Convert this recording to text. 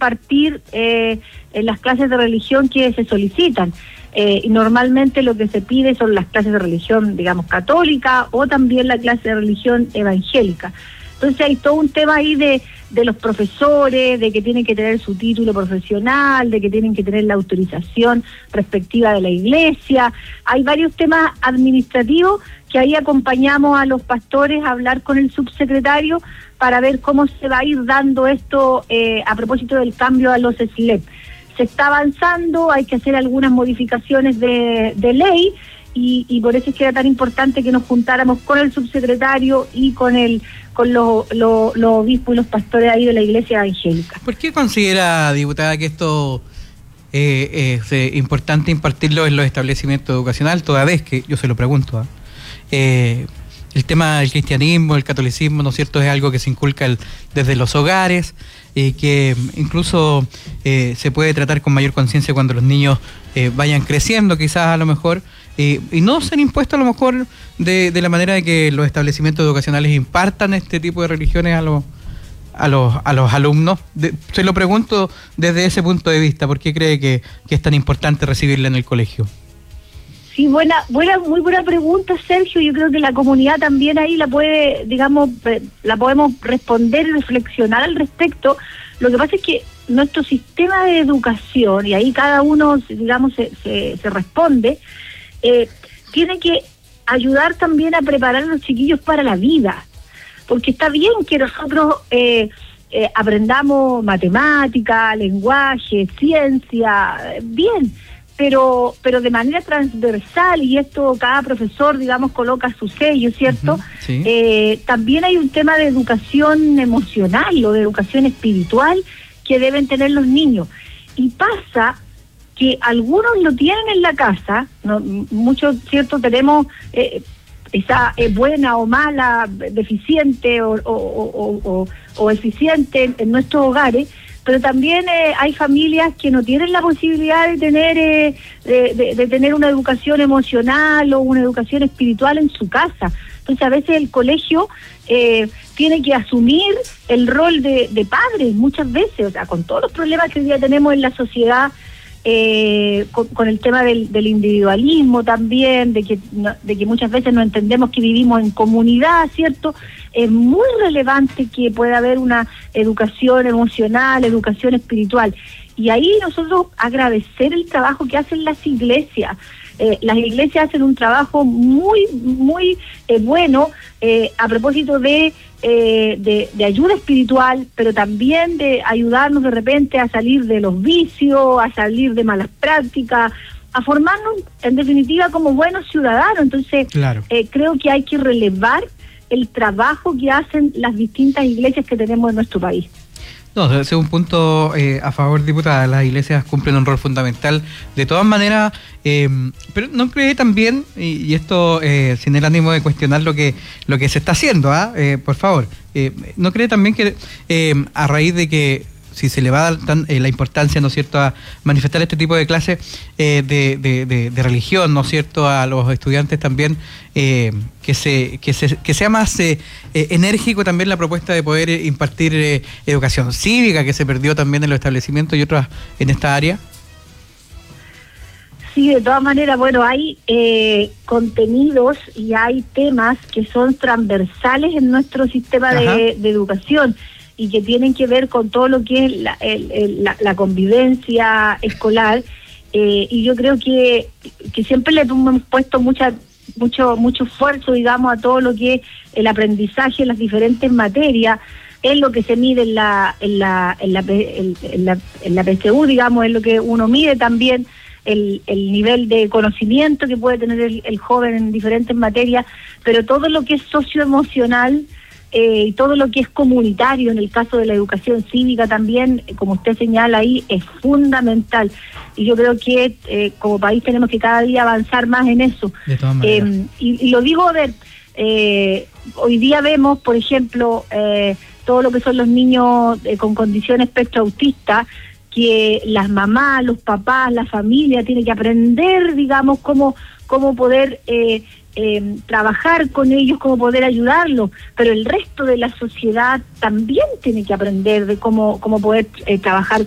impartir en las clases de religión que se solicitan. Y normalmente lo que se pide son las clases de religión, digamos, católica, o también la clase de religión evangélica. Entonces hay todo un tema ahí de los profesores, de que tienen que tener su título profesional, de que tienen que tener la autorización respectiva de la iglesia. Hay varios temas administrativos que ahí acompañamos a los pastores a hablar con el subsecretario para ver cómo se va a ir dando esto a propósito del cambio a los SLEP. Se está avanzando, hay que hacer algunas modificaciones de ley y por eso es que era tan importante que nos juntáramos con el subsecretario y con los obispos y los pastores ahí de la iglesia evangélica. ¿Por qué considera, diputada, que esto es importante impartirlo en los establecimientos educacionales, toda vez que, yo se lo pregunto, el tema del cristianismo, el catolicismo, ¿no es cierto?, es algo que se inculca desde los hogares, que incluso se puede tratar con mayor conciencia cuando los niños vayan creciendo, quizás a lo mejor, y no ser impuestos a lo mejor de la manera de que los establecimientos educacionales impartan este tipo de religiones a los alumnos. Se lo pregunto desde ese punto de vista, ¿por qué cree que es tan importante recibirla en el colegio? Sí, muy buena pregunta, Sergio. Yo creo que la comunidad también ahí la puede, digamos, la podemos responder y reflexionar al respecto. Lo que pasa es que nuestro sistema de educación, y ahí cada uno, digamos, se responde, tiene que ayudar también a preparar a los chiquillos para la vida. Porque está bien que nosotros aprendamos matemática, lenguaje, ciencia, bien, pero de manera transversal, y esto cada profesor, digamos, coloca su sello, ¿cierto? Sí. También hay un tema de educación emocional o de educación espiritual que deben tener los niños. Y pasa que algunos lo tienen en la casa, ¿no? Muchos, ¿cierto? Tenemos esa buena o mala, deficiente o eficiente en nuestros hogares, pero también hay familias que no tienen la posibilidad de tener de tener una educación emocional o una educación espiritual en su casa. Entonces a veces el colegio tiene que asumir el rol de padre muchas veces, o sea, con todos los problemas que hoy día tenemos en la sociedad, con el tema del individualismo también, de que muchas veces no entendemos que vivimos en comunidad, ¿cierto? Es muy relevante que pueda haber una educación emocional, educación espiritual. Y ahí nosotros agradecer el trabajo que hacen las iglesias. Las iglesias hacen un trabajo muy bueno a propósito de ayuda espiritual, pero también de ayudarnos de repente a salir de los vicios, a salir de malas prácticas, a formarnos en definitiva como buenos ciudadanos. Entonces, claro, creo que hay que relevar el trabajo que hacen las distintas iglesias que tenemos en nuestro país. No, ese es un punto a favor, diputada. Las iglesias cumplen un rol fundamental de todas maneras, pero ¿no cree también, y esto sin el ánimo de cuestionar lo que se está haciendo, por favor, ¿no cree también que a raíz de que si se le va a dar la importancia, ¿no es cierto?, a manifestar este tipo de clases de religión, ¿no es cierto?, a los estudiantes también, que sea más enérgico también la propuesta de poder impartir educación cívica, que se perdió también en los establecimientos y otras en esta área? Sí, de todas maneras, bueno, hay contenidos y hay temas que son transversales en nuestro sistema de educación, y que tienen que ver con todo lo que es la convivencia escolar, y yo creo que siempre le hemos puesto mucho esfuerzo, digamos, a todo lo que es el aprendizaje en las diferentes materias. Es lo que se mide en la PSU, digamos, es lo que uno mide también, el nivel de conocimiento que puede tener el joven en diferentes materias, pero todo lo que es socioemocional, y todo lo que es comunitario, en el caso de la educación cívica también, como usted señala ahí, es fundamental. Y yo creo que como país tenemos que cada día avanzar más en eso. De todas maneras. Y lo digo, hoy día vemos, por ejemplo, todo lo que son los niños con condición espectro autista, que las mamás, los papás, la familia tienen que aprender, digamos, cómo poder trabajar con ellos, cómo poder ayudarlos, pero el resto de la sociedad también tiene que aprender de cómo poder trabajar